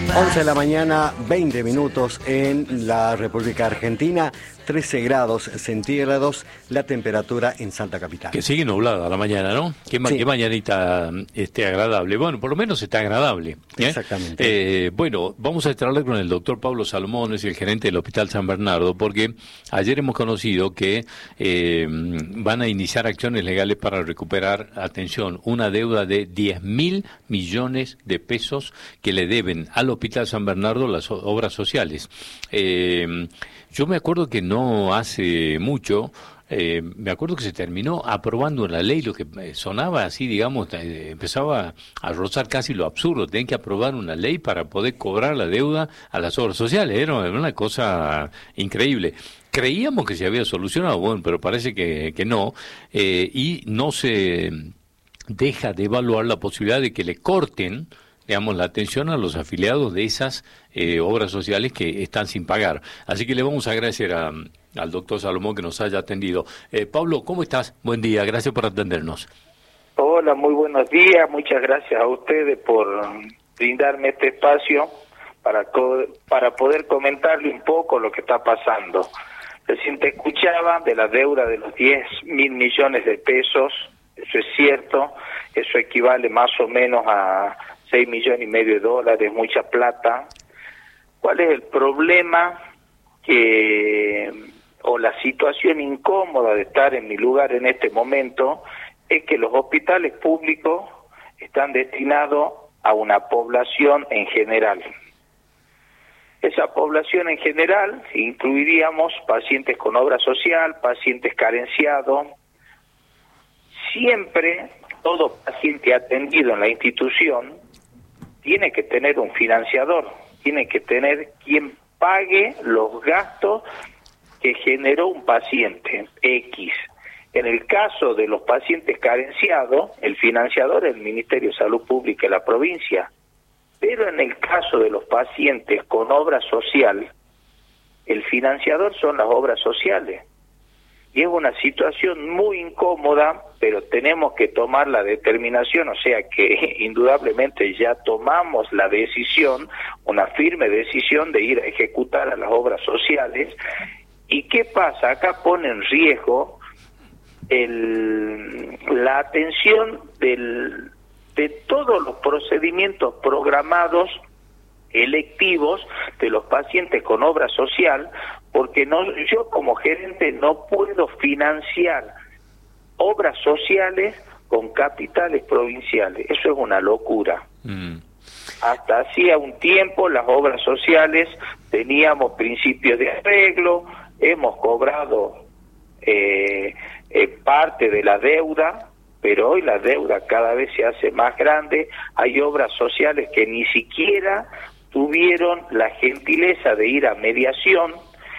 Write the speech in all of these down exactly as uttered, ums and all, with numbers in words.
once de la mañana, veinte minutos en la República Argentina, trece grados centígrados la temperatura en Salta Capital. Que sigue nublada la mañana, ¿no? Qué, ma- Sí. qué mañanita este, agradable. Bueno, por lo menos está agradable. ¿eh? Exactamente. Eh, bueno, vamos a charlar con el doctor Pablo Salomón, es el gerente del Hospital San Bernardo, porque ayer hemos conocido que eh, van a iniciar acciones legales para recuperar, atención, una deuda de diez mil millones de pesos que le deben al Hospital San Bernardo las o- obras sociales. Eh, yo me acuerdo que no hace mucho, eh, me acuerdo que se terminó aprobando la ley, lo que eh, sonaba así, digamos, eh, empezaba a rozar casi lo absurdo, tenían que aprobar una ley para poder cobrar la deuda a las obras sociales, era una cosa increíble. Creíamos que se había solucionado, bueno, pero parece que, que no, eh, y no se deja de evaluar la posibilidad de que le corten, digamos, la atención a los afiliados de esas eh, obras sociales que están sin pagar. Así que le vamos a agradecer a, al doctor Salomón que nos haya atendido. Eh, Pablo, ¿cómo estás? Buen día, gracias por atendernos. Hola, muy buenos días. Muchas gracias a ustedes por brindarme este espacio para, co- para poder comentarle un poco lo que está pasando. Recién te escuchaba de la deuda de los diez mil millones de pesos. Eso es cierto. Eso equivale más o menos a seis millones y medio de dólares, mucha plata. ¿Cuál es el problema que, o la situación incómoda de estar en mi lugar en este momento? Es que los hospitales públicos están destinados a una población en general. Esa población en general incluiríamos pacientes con obra social, pacientes carenciados. Siempre todo paciente atendido en la institución tiene que tener un financiador, tiene que tener quien pague los gastos que generó un paciente X. En el caso de los pacientes carenciados, el financiador es el Ministerio de Salud Pública de la provincia, pero en el caso de los pacientes con obra social, el financiador son las obras sociales. Y es una situación muy incómoda, pero tenemos que tomar la determinación, o sea que indudablemente ya tomamos la decisión, una firme decisión de ir a ejecutar a las obras sociales. ¿Y qué pasa? Acá pone en riesgo el, la atención del, de todos los procedimientos programados electivos de los pacientes con obra social, porque no, yo como gerente no puedo financiar obras sociales con capitales provinciales. Eso es una locura. Mm. Hasta hacía un tiempo las obras sociales teníamos principios de arreglo, hemos cobrado eh, eh, parte de la deuda, pero hoy la deuda cada vez se hace más grande. Hay obras sociales que ni siquiera tuvieron la gentileza de ir a mediación,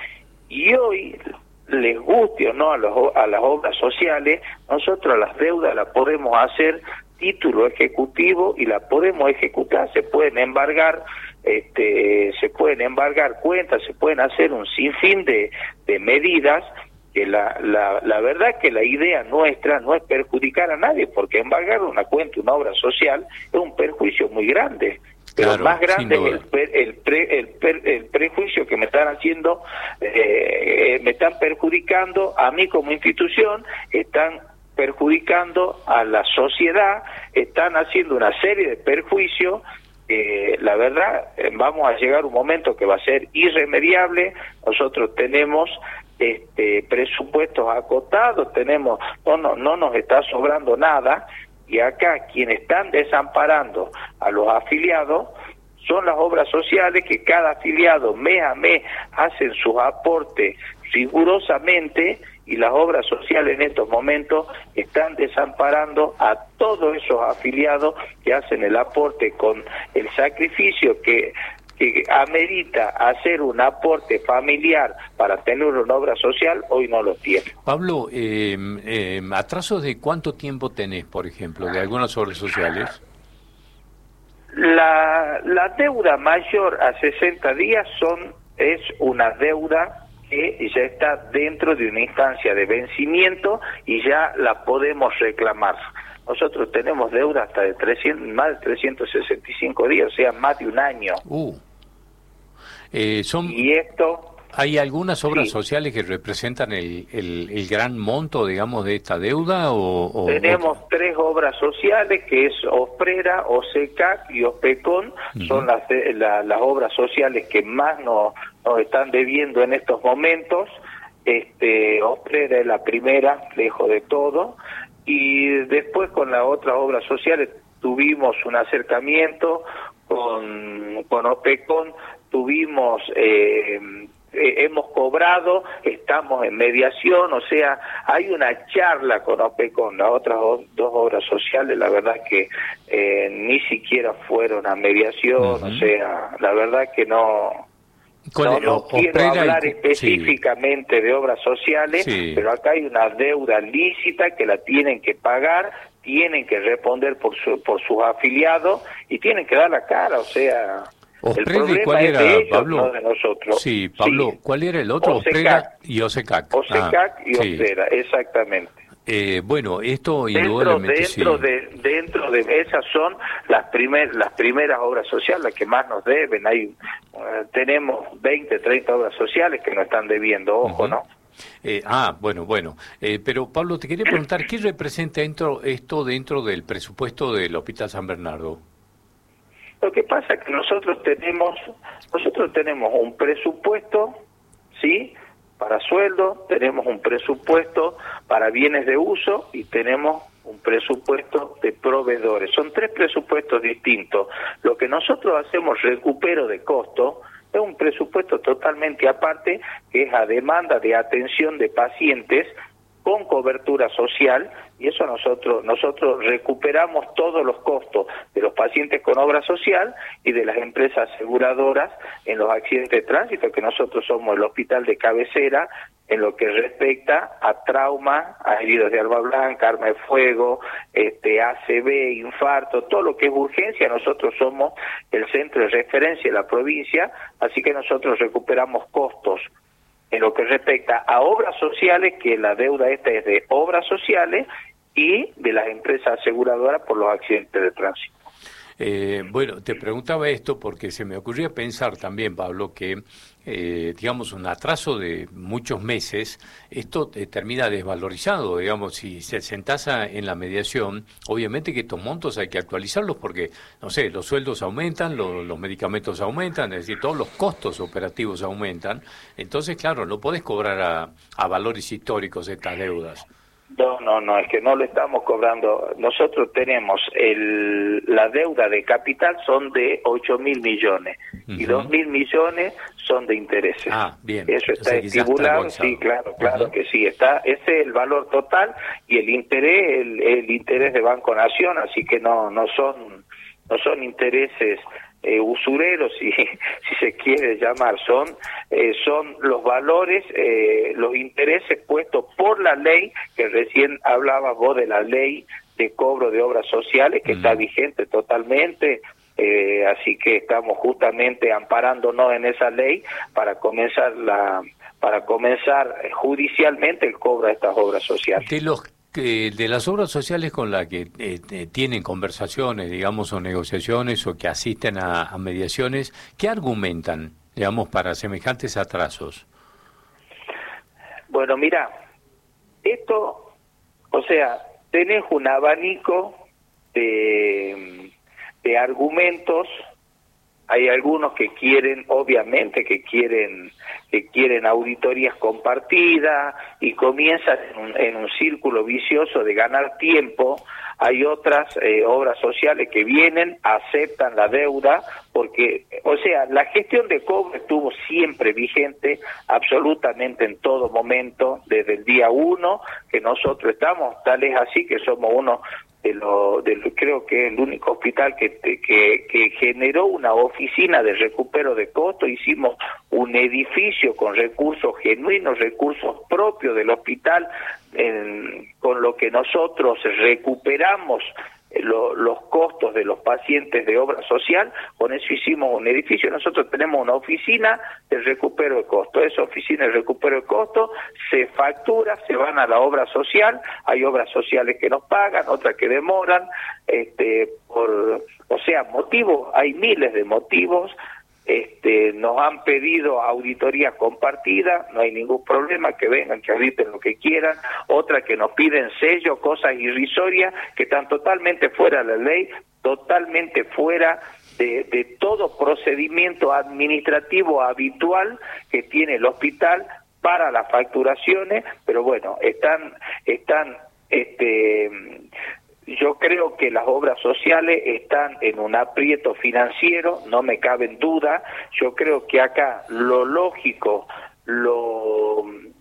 y hoy, les guste o no a, los, a las obras sociales, nosotros las deudas las podemos hacer título ejecutivo y las podemos ejecutar. Se pueden embargar, este, se pueden embargar cuentas, se pueden hacer un sinfín de, de medidas. Que la, la, la verdad que la idea nuestra no es perjudicar a nadie, porque embargar una cuenta, una obra social, es un perjuicio muy grande. Pero claro, más grande es el, pre, el, pre, el, pre, el prejuicio que me están haciendo, eh, me están perjudicando a mí como institución, están perjudicando a la sociedad, están haciendo una serie de perjuicios. Eh, la verdad, eh, vamos a llegar a un momento que va a ser irremediable. Nosotros tenemos este presupuestos acotados, tenemos no, no, no nos está sobrando nada. Y acá quienes están desamparando a los afiliados son las obras sociales, que cada afiliado mes a mes hacen sus aportes rigurosamente, y las obras sociales en estos momentos están desamparando a todos esos afiliados que hacen el aporte con el sacrificio que que amerita hacer un aporte familiar para tener una obra social, hoy no lo tiene. Pablo, eh, eh, ¿atrasos de cuánto tiempo tenés, por ejemplo, de algunas obras sociales? La, la deuda mayor a sesenta días son es una deuda que ya está dentro de una instancia de vencimiento y ya la podemos reclamar. nosotros tenemos deuda hasta de trescientos, más de trescientos sesenta y cinco días, o sea, más de un año. Uh. Eh, son... Y esto... ¿Hay algunas obras sí. sociales que representan el, el, el gran monto, digamos, de esta deuda? O, o Tenemos o... tres obras sociales, que es OSPRERA, OSECAC y OSPECON, uh-huh. son las, la, las obras sociales que más nos, nos están debiendo en estos momentos. Este, OSPRERA es la primera, lejos de todo, y después con las otras obras sociales tuvimos un acercamiento con, con OSPECON, tuvimos... Eh, Eh, hemos cobrado, estamos en mediación, o sea, hay una charla con OSPECON, las otras o, dos obras sociales, la verdad que eh, ni siquiera fueron a mediación, uh-huh. o sea, la verdad que no, no, no quiero hablar y... específicamente sí. de obras sociales, sí. pero acá hay una deuda lícita que la tienen que pagar, tienen que responder por, su, por sus afiliados y tienen que dar la cara, o sea... OSPRERA, ¿cuál era, de ellos, Pablo? No de nosotros. Sí, Pablo, sí. ¿Cuál era el otro? OSPRERA y OSECAC. OSECAC ah, y OSPRERA, sí. exactamente. Eh, bueno, esto dentro, indudablemente dentro sí. de dentro de esas son las primer, las primeras obras sociales las que más nos deben. Hay uh, tenemos veinte, treinta obras sociales que nos están debiendo, ojo, uh-huh. ¿no? Eh, ah, bueno, bueno. Eh, pero Pablo, te quería preguntar, ¿qué representa dentro, esto dentro del presupuesto del Hospital San Bernardo? Lo que pasa es que nosotros tenemos nosotros tenemos un presupuesto, ¿sí?, para sueldo, tenemos un presupuesto para bienes de uso y tenemos un presupuesto de proveedores. Son tres presupuestos distintos. Lo que nosotros hacemos, recupero de costo, es un presupuesto totalmente aparte, que es a demanda de atención de pacientes con cobertura social, y eso nosotros nosotros recuperamos todos los costos de los pacientes con obra social y de las empresas aseguradoras en los accidentes de tránsito, que nosotros somos el hospital de cabecera en lo que respecta a trauma, a heridos de arma blanca, arma de fuego, este, A C V, infarto, todo lo que es urgencia. Nosotros somos el centro de referencia de la provincia, así que nosotros recuperamos costos en lo que respecta a obras sociales, que la deuda esta es de obras sociales y de las empresas aseguradoras por los accidentes de tránsito. Eh, bueno, te preguntaba esto porque se me ocurría pensar también, Pablo, que eh, digamos un atraso de muchos meses, esto eh, termina desvalorizado, digamos, si se sentasa en la mediación, obviamente que estos montos hay que actualizarlos porque, no sé, los sueldos aumentan, lo, los medicamentos aumentan, es decir, todos los costos operativos aumentan, entonces, claro, no podés cobrar a, a valores históricos estas deudas. No, no, no, es que no lo estamos cobrando. Nosotros tenemos el, la deuda de capital son de ocho mil millones uh-huh. y dos mil millones son de intereses. Ah, bien. Eso está o sea, estipulado, sí, claro, claro uh-huh. que sí, está. Ese es el valor total y el interés, el, el interés de Banco Nación, así que no, no son, no son intereses Eh, usureros, si, si se quiere llamar, son eh, son los valores, eh, los intereses puestos por la ley, que recién hablabas vos de la ley de cobro de obras sociales, que mm. está vigente totalmente, eh, así que estamos justamente amparándonos en esa ley para comenzar la para comenzar judicialmente el cobro de estas obras sociales. De los de las obras sociales con las que eh, eh, tienen conversaciones, digamos, o negociaciones, o que asisten a, a mediaciones, ¿qué argumentan, digamos, para semejantes atrasos? Bueno, mira, esto, o sea, tenés un abanico de, de argumentos. Hay algunos que quieren, obviamente, que quieren que quieren auditorías compartidas y comienzan en un, en un círculo vicioso de ganar tiempo. Hay otras eh, obras sociales que vienen, aceptan la deuda, porque, o sea, la gestión de cobro estuvo siempre vigente, absolutamente en todo momento, desde el día uno que nosotros estamos, tal es así que somos uno de lo, de lo, creo que es el único hospital que, que, que generó una oficina de recupero de costos. Hicimos un edificio con recursos genuinos, recursos propios del hospital, en, con lo que nosotros recuperamos lo, los costos de los pacientes de obra social. Con eso hicimos un edificio. Nosotros tenemos una oficina de recupero de costos. Esa oficina de recupero de costos se factura, se van a la obra social. Hay obras sociales que nos pagan, otras que demoran, este, por, o sea, motivos, hay miles de motivos. Este, nos han pedido auditoría compartida, no hay ningún problema, que vengan, que auditen lo que quieran. Otra que nos piden sello, cosas irrisorias que están totalmente fuera de la ley, totalmente fuera de, de todo procedimiento administrativo habitual que tiene el hospital para las facturaciones. Pero bueno, están, están, este, yo creo que las obras sociales están en un aprieto financiero, no me cabe en duda. Yo creo que acá lo lógico, lo,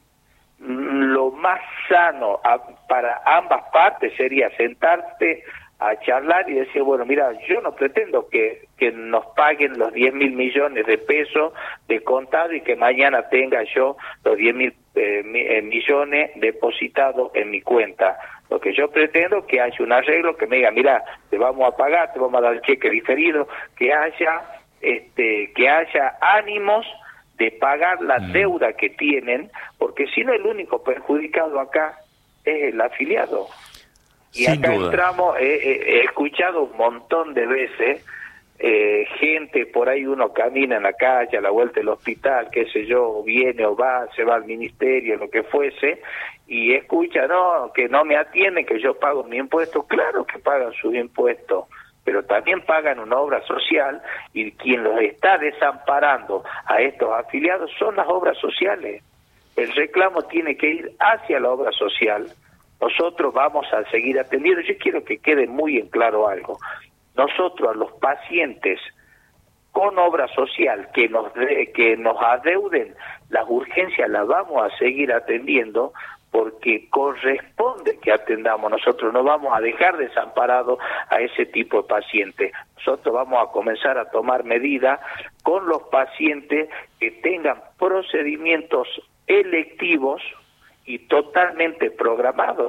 lo más sano a, para ambas partes sería sentarte a charlar y decir, bueno, mira, yo no pretendo que, que nos paguen los diez mil millones de pesos de contado y que mañana tenga yo los diez mil eh, millones depositados en mi cuenta. Lo que yo pretendo es que haya un arreglo que me diga, mira, te vamos a pagar, te vamos a dar el cheque diferido, que haya, este, que haya ánimos de pagar la mm. deuda que tienen, porque si no, el único perjudicado acá es el afiliado. Y Sin acá duda. entramos, he, he, he escuchado un montón de veces, eh, gente, por ahí uno camina en la calle, a la vuelta del hospital, qué sé yo, viene o va, se va al ministerio, lo que fuese, y escucha, no, que no me atienden, que yo pago mi impuesto. Claro que pagan sus impuestos, pero también pagan una obra social, y quien los está desamparando a estos afiliados son las obras sociales. El reclamo tiene que ir hacia la obra social. Nosotros vamos a seguir atendiendo. Yo quiero que quede muy en claro algo. Nosotros a los pacientes con obra social que nos de, que nos adeuden las urgencias las vamos a seguir atendiendo, porque corresponde que atendamos. Nosotros no vamos a dejar desamparados a ese tipo de pacientes. Nosotros vamos a comenzar a tomar medidas con los pacientes que tengan procedimientos electivos y totalmente programados,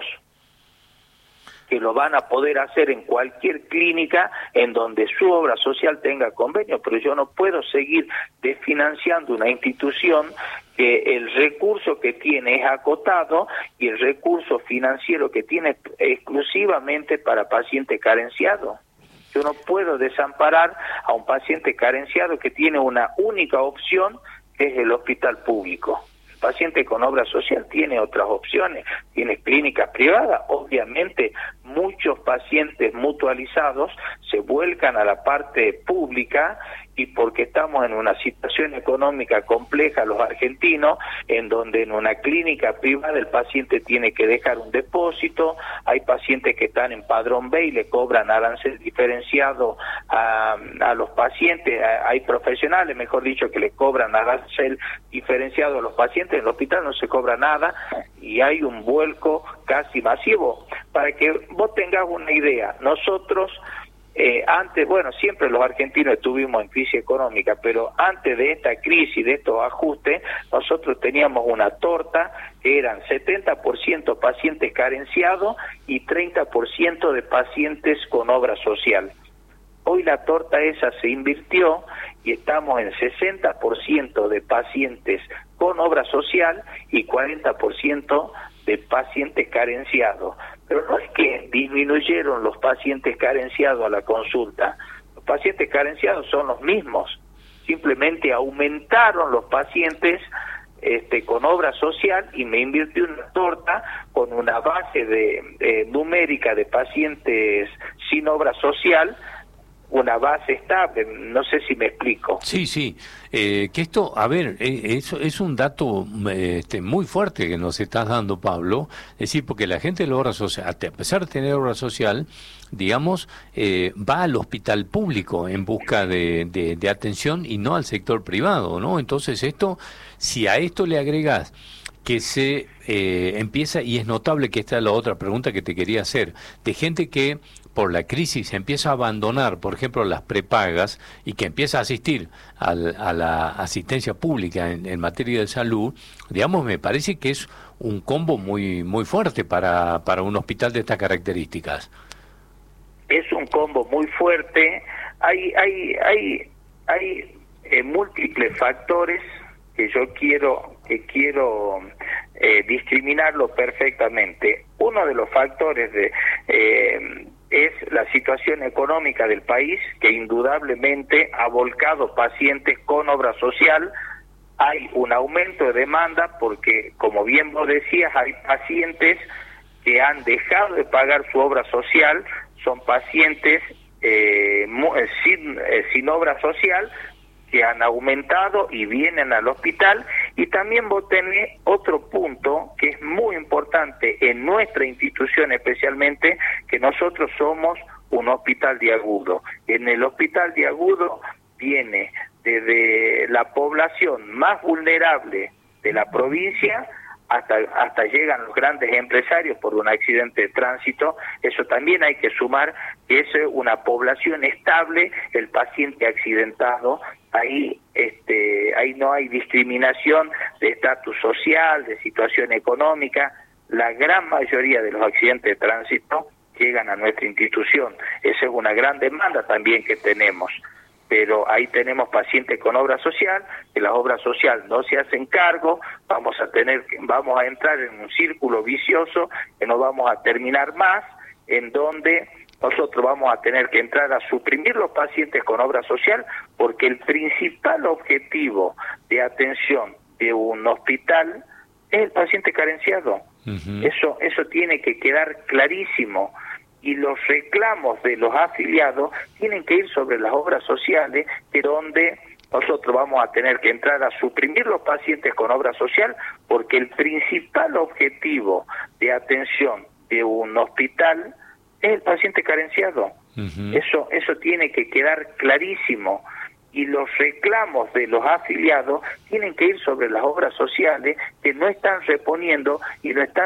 que lo van a poder hacer en cualquier clínica en donde su obra social tenga convenio. Pero yo no puedo seguir desfinanciando una institución que el recurso que tiene es acotado y el recurso financiero que tiene exclusivamente para pacientes carenciados. Yo no puedo desamparar a un paciente carenciado que tiene una única opción, que es el hospital público. El paciente con obra social tiene otras opciones, tiene clínicas privadas. Obviamente muchos pacientes mutualizados se vuelcan a la parte pública, y porque estamos en una situación económica compleja los argentinos, en donde en una clínica privada el paciente tiene que dejar un depósito. Hay pacientes que están en padrón B y le cobran arancel diferenciado a, a los pacientes. Hay profesionales, mejor dicho, que le cobran arancel diferenciado a los pacientes. En el hospital no se cobra nada y hay un vuelco casi masivo. Para que vos tengas una idea, nosotros Eh, antes, bueno, siempre los argentinos estuvimos en crisis económica, pero antes de esta crisis, de estos ajustes, nosotros teníamos una torta que eran setenta por ciento pacientes carenciados y treinta por ciento de pacientes con obra social. Hoy la torta esa se invirtió y estamos en sesenta por ciento de pacientes con obra social y cuarenta por ciento de pacientes carenciados. Pero no es que disminuyeron los pacientes carenciados a la consulta. Los pacientes carenciados son los mismos. Simplemente aumentaron los pacientes este, con obra social, y me invirtió una torta con una base de, de numérica de pacientes sin obra social, una base estable. No sé si me explico. Sí, sí. Eh, que esto, a ver, eh, eso es un dato eh, este, muy fuerte que nos estás dando, Pablo. Es decir, porque la gente de la obra social, a pesar de tener obra social, digamos, eh, va al hospital público en busca de, de, de atención y no al sector privado, ¿no? Entonces esto, si a esto le agregas que se eh, empieza, y es notable que esta es la otra pregunta que te quería hacer, de gente que por la crisis empieza a abandonar, por ejemplo, las prepagas, y que empieza a asistir al, a la asistencia pública en, en materia de salud, digamos, me parece que es un combo muy muy fuerte para, para un hospital de estas características. combo muy fuerte. Hay, hay, hay, hay eh, múltiples factores que yo quiero, que quiero eh, discriminarlo perfectamente. Uno de los factores de eh, es la situación económica del país, que indudablemente ha volcado pacientes con obra social. Hay un aumento de demanda porque, como bien vos decías, hay pacientes que han dejado de pagar su obra social, son pacientes eh, sin, eh, sin obra social, que han aumentado y vienen al hospital. Y también vos tenés otro punto que es muy importante en nuestra institución, especialmente, que nosotros somos un hospital de agudo. En el hospital de agudo viene desde la población más vulnerable de la provincia hasta hasta llegan los grandes empresarios por un accidente de tránsito. Eso también hay que sumar, que es una población estable, el paciente accidentado. Ahí este ahí no hay discriminación de estatus social, de situación económica. La gran mayoría de los accidentes de tránsito llegan a nuestra institución. Esa es una gran demanda también que tenemos. Pero ahí tenemos pacientes con obra social, que la obra social no se hacen cargo, vamos a tener, vamos a entrar en un círculo vicioso que no vamos a terminar más, en donde nosotros vamos a tener que entrar a suprimir los pacientes con obra social, porque el principal objetivo de atención de un hospital es el paciente carenciado. Uh-huh. Eso, eso tiene que quedar clarísimo. Y los reclamos de los afiliados tienen que ir sobre las obras sociales, que donde nosotros vamos a tener que entrar a suprimir los pacientes con obra social, porque el principal objetivo de atención de un hospital es el paciente carenciado. Uh-huh. Eso, eso tiene que quedar clarísimo. Y los reclamos de los afiliados tienen que ir sobre las obras sociales, que no están reponiendo y no están